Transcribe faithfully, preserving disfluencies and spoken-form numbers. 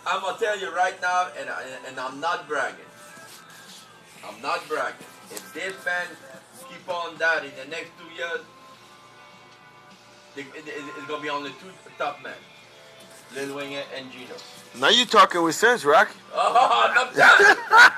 I'm gonna tell you right now, and I, and I'm not bragging. I'm not bragging. If this band keep on that in the next two years, it, it, it's gonna be only two top men, Lil Wayne and Gino. Now you talking with sense, Rock. Oh, I'm telling you.